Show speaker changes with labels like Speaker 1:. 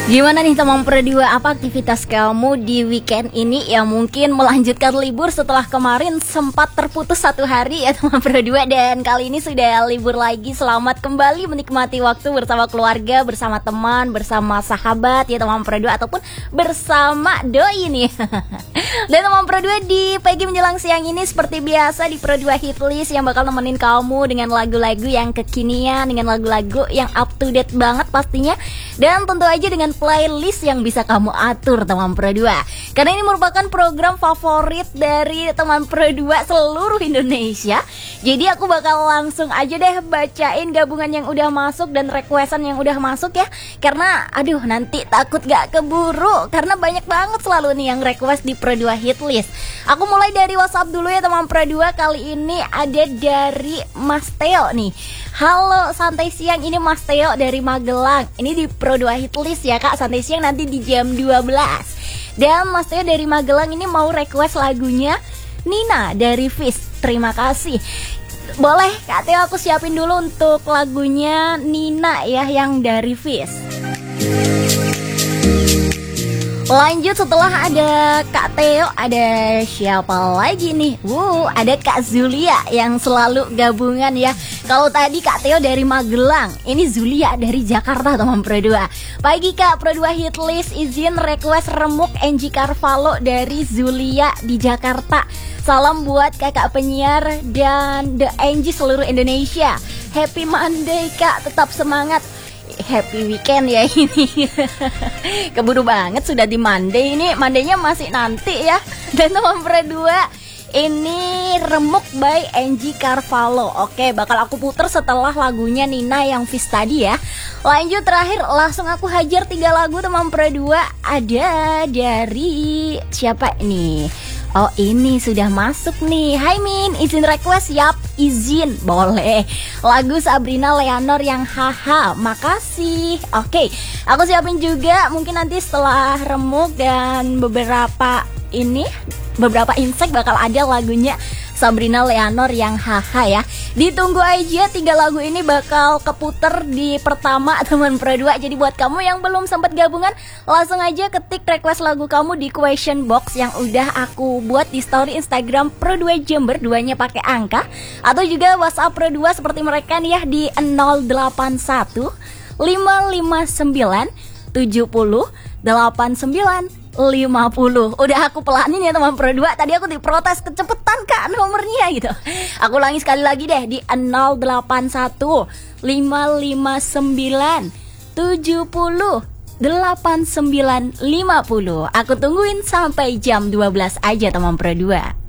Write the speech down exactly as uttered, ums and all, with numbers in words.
Speaker 1: Gimana nih teman Pro dua, apa aktivitas kamu di weekend ini yang mungkin melanjutkan libur setelah kemarin sempat terputus satu hari ya teman Pro dua. Dan kali ini sudah libur lagi, selamat kembali menikmati waktu bersama keluarga, bersama teman, bersama sahabat ya teman Pro dua, ataupun bersama doi nih. Dan teman Pro dua, di pagi menjelang siang ini seperti biasa di Pro dua Hitlist yang bakal nemenin kamu dengan lagu-lagu yang kekinian, dengan lagu-lagu yang up to date banget pastinya. Dan tentu aja dengan playlist yang bisa kamu atur teman Pro dua. Karena ini merupakan program favorit dari teman Pro dua seluruh Indonesia. Jadi aku bakal langsung aja deh bacain gabungan yang udah masuk dan requestan yang udah masuk ya. Karena aduh nanti takut gak keburu, karena banyak banget selalu nih yang request di Pro dua Hitlist. Aku mulai dari WhatsApp dulu ya teman Pro dua. Kali ini ada dari Mas Teo nih. Halo santai siang, ini Mas Teo dari Magelang. Ini di Pro dua Hitlist ya kak, santai siang nanti di jam dua belas. Dan Mas Teo dari Magelang ini mau request lagunya Nina dari Fish. Terima kasih. Boleh Kak Teo, aku siapin dulu untuk lagunya Nina ya yang dari Fish. Lanjut setelah ada Kak Teo, ada siapa lagi nih? Wow, ada Kak Zulia yang selalu gabungan ya. Kalau tadi Kak Teo dari Magelang, ini Zulia dari Jakarta teman Pro dua. Pagi Kak, Pro dua Hitlist izin request remuk Angie Carvalho dari Zulia di Jakarta. Salam buat kakak penyiar dan The Angie seluruh Indonesia. Happy Monday Kak, tetap semangat. Happy weekend ya ini. Keburu banget sudah di Monday, ini Monday-nya masih nanti ya. Dan teman Pro dua, ini remuk by Angie Carvalho. Oke, bakal aku puter setelah lagunya Nina yang Fish tadi ya. Lanjut terakhir, langsung aku hajar tiga lagu teman Pro dua. Ada dari siapa ini? Oh ini sudah masuk nih. Hai Min, izin request. Yap, izin, boleh. Lagu Sabrina Leonor yang haha. Makasih. Oke, aku siapin juga. Mungkin nanti setelah remuk dan beberapa ini, beberapa insek bakal ada lagunya Sabrina Leonor yang haha ya. Ditunggu aja, tiga lagu ini bakal keputer di pertama teman Pro dua. Jadi buat kamu yang belum sempat gabungan, langsung aja ketik request lagu kamu di question box yang udah aku buat di story Instagram Pro dua Jember, duanya pakai angka. Atau juga WhatsApp Pro dua seperti mereka nih ya di nol delapan satu lima lima sembilan tujuh nol delapan sembilan lima nol. Udah aku pelanin ya teman Pro dua. Tadi aku diprotes kecepetan kak nomornya gitu. Aku ulangi sekali lagi deh di nol delapan satu lima lima sembilan tujuh nol delapan sembilan lima nol. Aku tungguin sampai jam dua belas aja teman Pro dua.